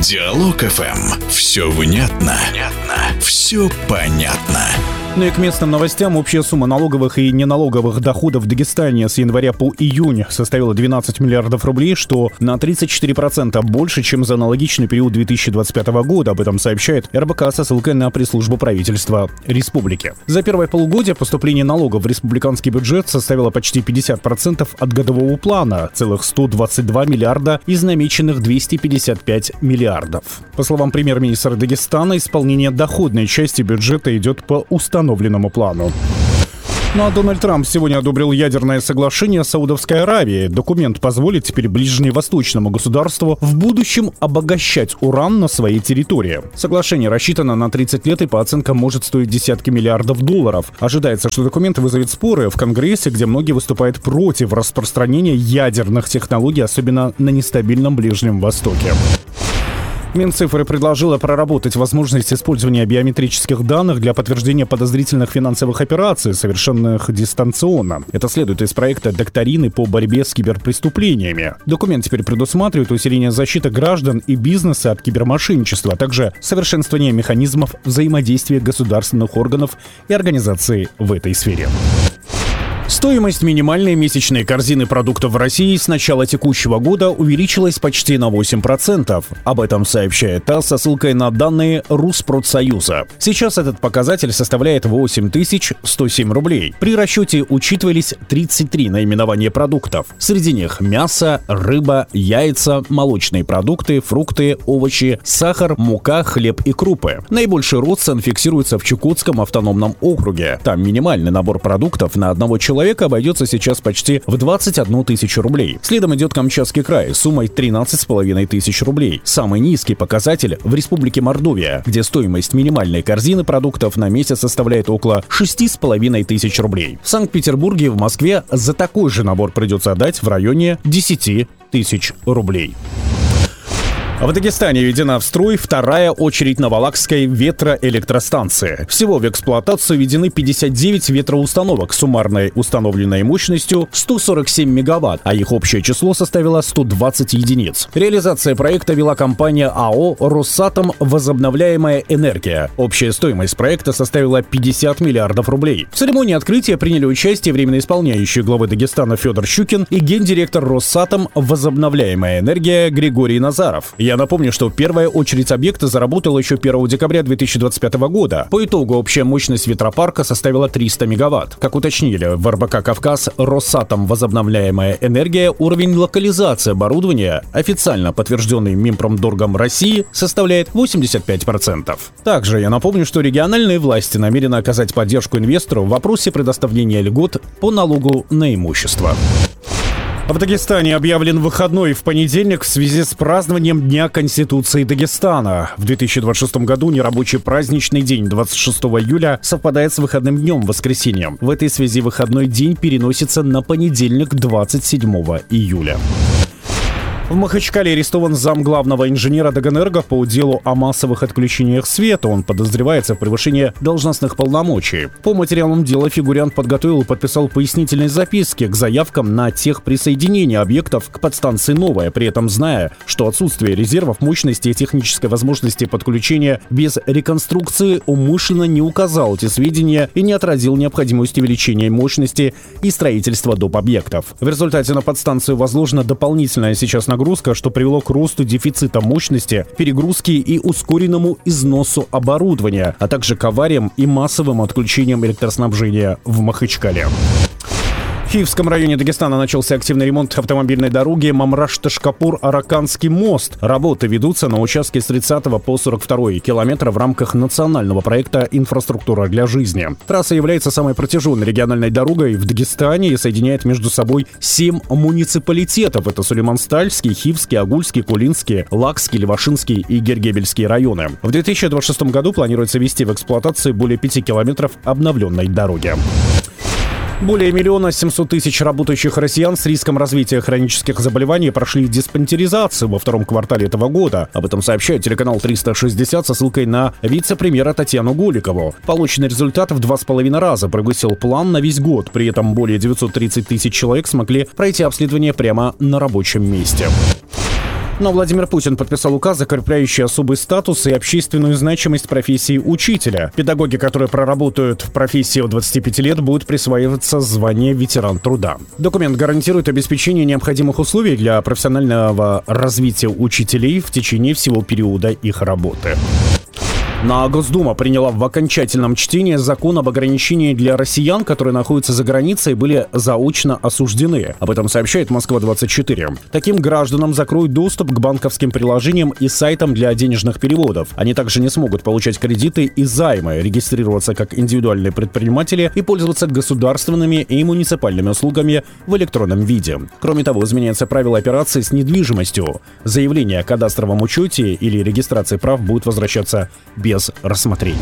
Диалог ФМ. Все внятно. Все понятно. Ну и к местным новостям. Общая сумма налоговых и неналоговых доходов в Дагестане с января по июнь составила 12 миллиардов рублей, что на 34% больше, чем за аналогичный период 2025 года. Об этом сообщает РБК со ссылкой на пресс-службу правительства республики. За первое полугодие поступление налогов в республиканский бюджет составило почти 50% от годового плана, целых 122 миллиарда из намеченных 255 миллиардов. По словам премьер-министра Дагестана, исполнение доходной части бюджета идет по установленному плану. Ну а Дональд Трамп сегодня одобрил ядерное соглашение с Саудовской Аравией. Документ позволит теперь ближневосточному государству в будущем обогащать уран на своей территории. Соглашение рассчитано на 30 лет и по оценкам может стоить десятки миллиардов долларов. Ожидается, что документ вызовет споры в Конгрессе, где многие выступают против распространения ядерных технологий, особенно на нестабильном Ближнем Востоке. Минцифры предложила проработать возможность использования биометрических данных для подтверждения подозрительных финансовых операций, совершенных дистанционно. Это следует из проекта «Доктрины по борьбе с киберпреступлениями». Документ теперь предусматривает усиление защиты граждан и бизнеса от кибермошенничества, а также совершенствование механизмов взаимодействия государственных органов и организаций в этой сфере. Стоимость минимальной месячной корзины продуктов в России с начала текущего года увеличилась почти на 8%. Об этом сообщает ТАСС со ссылкой на данные Rusпродсоюза. Сейчас этот показатель составляет 8107 рублей. При расчете учитывались 33 наименования продуктов. Среди них мясо, рыба, яйца, молочные продукты, фрукты, овощи, сахар, мука, хлеб и крупы. Наибольший рост цен фиксируется в Чукотском автономном округе. Там минимальный набор продуктов на одного человека обойдется сейчас почти в 21 тысячу рублей. Следом идет Камчатский край с суммой 13,5 тысяч рублей. Самый низкий показатель в Республике Мордовия, где стоимость минимальной корзины продуктов на месяц составляет около 6,5 тысяч рублей. В Санкт-Петербурге и в Москве за такой же набор придется отдать в районе 10 тысяч рублей. В Дагестане введена в строй вторая очередь Новолакской ветроэлектростанции. Всего в эксплуатацию введены 59 ветроустановок с суммарной установленной мощностью 147 мегаватт, а их общее число составило 120 единиц. Реализация проекта вела компания АО «Россатом. Возобновляемая энергия». Общая стоимость проекта составила 50 миллиардов рублей. В церемонии открытия приняли участие временно исполняющий главы Дагестана Федор Щукин и гендиректор «Россатом. Возобновляемая энергия» Григорий Назаров. Я напомню, что первая очередь объекта заработала еще 1 декабря 2025 года. По итогу общая мощность ветропарка составила 300 мегаватт. Как уточнили в РБК «Кавказ», «Россатом. Возобновляемая энергия», уровень локализации оборудования, официально подтвержденный Минпромторгом России, составляет 85%. Также я напомню, что региональные власти намерены оказать поддержку инвестору в вопросе предоставления льгот по налогу на имущество. В Дагестане объявлен выходной в понедельник в связи с празднованием Дня Конституции Дагестана. В 2026 году нерабочий праздничный день 26 июля совпадает с выходным днем воскресеньем. В этой связи выходной день переносится на понедельник 27 июля. В Махачкале арестован замглавного инженера Дагэнерго по делу о массовых отключениях света. Он подозревается в превышении должностных полномочий. По материалам дела фигурант подготовил и подписал пояснительные записки к заявкам на техприсоединение объектов к подстанции «Новая», при этом зная, что отсутствие резервов мощности и технической возможности подключения без реконструкции умышленно не указал эти сведения и не отразил необходимость увеличения мощности и строительства доп. Объектов. В результате на подстанцию возложена дополнительная сейчас нагрузка, что привело к росту дефицита мощности, перегрузки и ускоренному износу оборудования, а также к авариям и массовым отключениям электроснабжения в Махачкале. В Киевском районе Дагестана начался активный ремонт автомобильной дороги Мамраш-Ташкапур-Араканский мост. Работы ведутся на участке с 30 по 42 километра в рамках национального проекта «Инфраструктура для жизни». Трасса является самой протяженной региональной дорогой в Дагестане и соединяет между собой 7 муниципалитетов. Это Сулейман-Стальский, Хивский, Агульский, Кулинский, Лакский, Левашинский и Гергебельский районы. В 2026 году планируется ввести в эксплуатацию более 5 километров обновленной дороги. Более 1 700 000 работающих россиян с риском развития хронических заболеваний прошли диспансеризацию во втором квартале этого года. Об этом сообщает телеканал 360 со ссылкой на вице-премьера Татьяну Голикову. Полученный результат в 2,5 раза превысил план на весь год. При этом более 930 000 человек смогли пройти обследование прямо на рабочем месте. Но Владимир Путин подписал указ, закрепляющий особый статус и общественную значимость профессии учителя. Педагоги, которые проработают в профессии от 25 лет, будут присваиваться звание ветеран труда. Документ гарантирует обеспечение необходимых условий для профессионального развития учителей в течение всего периода их работы. Госдума приняла в окончательном чтении закон об ограничении для россиян, которые находятся за границей и были заочно осуждены. Об этом сообщает Москва-24. Таким гражданам закроют доступ к банковским приложениям и сайтам для денежных переводов. Они также не смогут получать кредиты и займы, регистрироваться как индивидуальные предприниматели и пользоваться государственными и муниципальными услугами в электронном виде. Кроме того, изменяются правила операций с недвижимостью. Заявление о кадастровом учете или регистрации прав будет возвращаться без рассмотрения.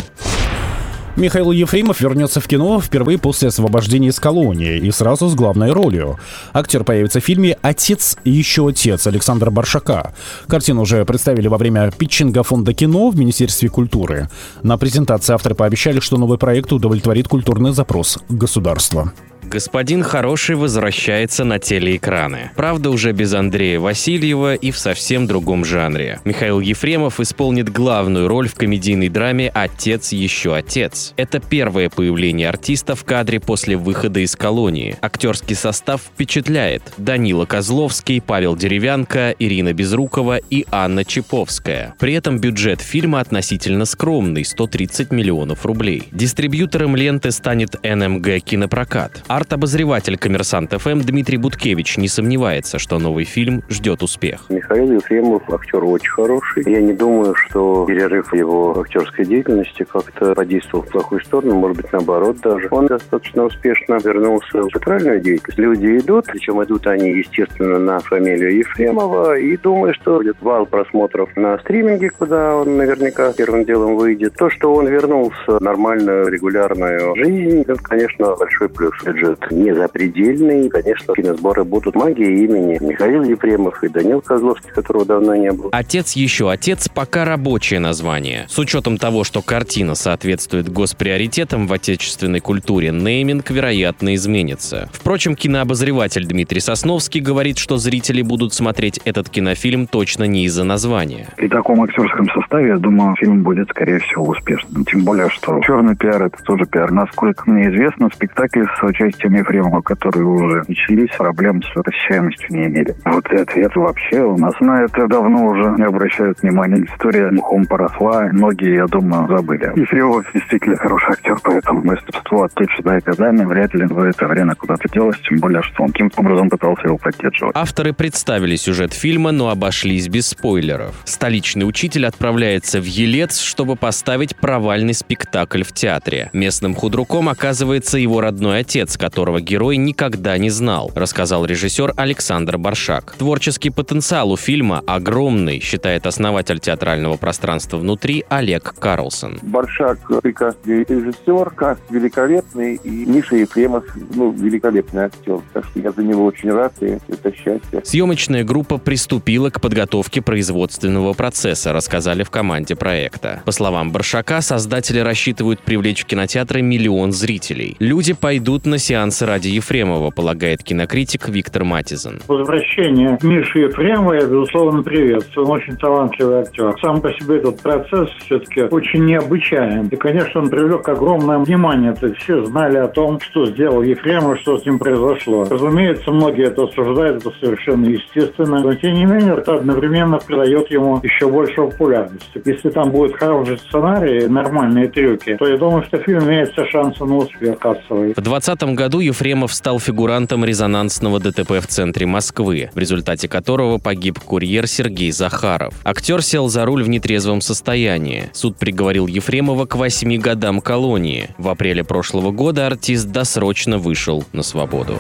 Михаил Ефремов вернется в кино впервые после освобождения из колонии и сразу с главной ролью. Актер появится в фильме «Отец еще отец» Александра Боршака. Картину уже представили во время питчинга Фонда кино в Министерстве культуры. На презентации авторы пообещали, что новый проект удовлетворит культурный запрос государства. «Господин Хороший» возвращается на телеэкраны. Правда, уже без Андрея Васильева и в совсем другом жанре. Михаил Ефремов исполнит главную роль в комедийной драме «Отец еще отец». Это первое появление артиста в кадре после выхода из колонии. Актерский состав впечатляет. Данила Козловский, Павел Деревянко, Ирина Безрукова и Анна Чиповская. При этом бюджет фильма относительно скромный – 130 миллионов рублей. Дистрибьютором ленты станет НМГ «Кинопрокат». Арт-обозреватель «Коммерсант ФМ» Дмитрий Буткевич не сомневается, что новый фильм ждет успех. Михаил Ефремов актер очень хороший. Я не думаю, что перерыв его актерской деятельности как-то подействовал в плохую сторону, может быть, наоборот даже. Он достаточно успешно вернулся в театральную деятельность. Люди идут, причем идут они, естественно, на фамилию Ефремова, и думаю, что будет вал просмотров на стриминге, куда он наверняка первым делом выйдет. То, что он вернулся в нормальную, регулярную жизнь, это, конечно, большой плюс. Бюджет не запредельный. Конечно, киносборы будут магией имени Михаил Ефремов и Данил Козловский, которого давно не было. «Отец еще отец» пока рабочее название. С учетом того, что картина соответствует госприоритетам в отечественной культуре, нейминг, вероятно, изменится. Впрочем, кинообозреватель Дмитрий Сосновский говорит, что зрители будут смотреть этот кинофильм точно не из-за названия. При таком актерском составе, я думаю, фильм будет, скорее всего, успешным. Тем более, что черный пиар — это тоже пиар. Насколько мне известно, спектакль с участием Ефремова, которые уже начались, проблем с посещаемостью не имели. А вот ответ вообще у нас на это давно уже не обращают внимания. История мухом поросла, многие, я думаю, забыли. Ефремов действительно хороший актер, поэтому мастерство отличное годами вряд ли в это время куда-то делось, тем более, что он каким-то образом пытался его поддерживать. Авторы представили сюжет фильма, но обошлись без спойлеров. Столичный учитель отправляется в Елец, чтобы поставить провальный спектакль в театре. Местным худруком оказывается его родной отец, которого герой никогда не знал, рассказал режиссер Александр Боршак. Творческий потенциал у фильма огромный, считает основатель театрального пространства «Внутри» Олег Карлсон. Боршак прекрасный режиссер, каст великолепный, и Миша Ефремов, великолепный актер. Так что я за него очень рад, и это счастье. Съемочная группа приступила к подготовке производственного процесса, рассказали в команде проекта. По словам Боршака, создатели рассчитывают привлечь в кинотеатры 1 миллион зрителей. Люди пойдут на сеансы ради Ефремова, полагает кинокритик Виктор Матизен. Возвращение Миши Ефремова я, безусловно, приветствую. Он очень талантливый актер. Сам по себе этот процесс все-таки очень необычайный. И, конечно, он привлек огромное внимание. То есть все знали о том, что сделал Ефремов, что с ним произошло. Разумеется, многие это осуждают, это совершенно естественно. Но, тем не менее, это одновременно придает ему еще больше популярности. Если там будет хороший сценарий, нормальные трюки, то я думаю, что фильм имеет все шансы на успех кассовый. В 2020 году Ефремов стал фигурантом резонансного ДТП в центре Москвы, в результате которого погиб курьер Сергей Захаров. Актер сел за руль в нетрезвом состоянии. Суд приговорил Ефремова к 8 годам колонии. В апреле прошлого года артист досрочно вышел на свободу.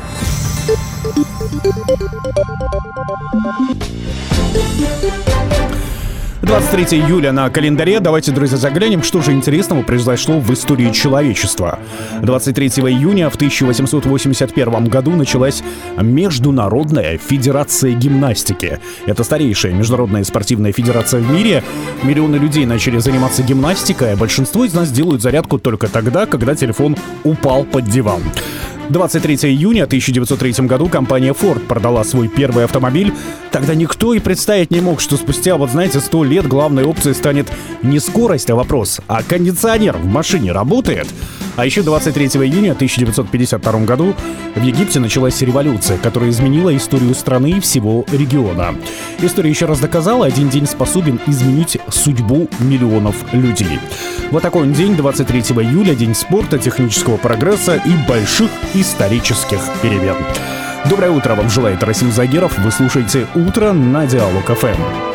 23 июля на календаре. Давайте, друзья, заглянем, что же интересного произошло в истории человечества. 23 июня в 1881 году началась Международная федерация гимнастики. Это старейшая международная спортивная федерация в мире. Миллионы людей начали заниматься гимнастикой, а большинство из нас делают зарядку только тогда, когда телефон упал под диван. 23 июня 1903 году компания Ford продала свой первый автомобиль. Тогда никто и представить не мог, что спустя, 100 лет главной опцией станет не скорость, а вопрос, а кондиционер в машине работает? А еще 23 июня 1952 году в Египте началась революция, которая изменила историю страны и всего региона. История еще раз доказала, один день способен изменить судьбу миллионов людей. Вот такой он день, 23 июля, день спорта, технического прогресса и больших исторических перемен. Доброе утро вам желает Расим Загиров. Вы слушаете «Утро» на Диалог ФМ.